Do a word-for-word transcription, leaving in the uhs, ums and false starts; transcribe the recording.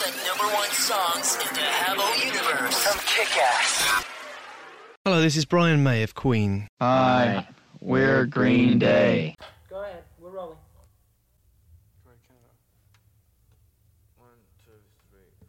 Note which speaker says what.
Speaker 1: the number one songs in the Habbo universe from Kick-Ass.
Speaker 2: Hello, this is Brian May of Queen.
Speaker 3: Hi, we're Green Day.
Speaker 4: Go ahead, we're rolling.
Speaker 5: One, two, three.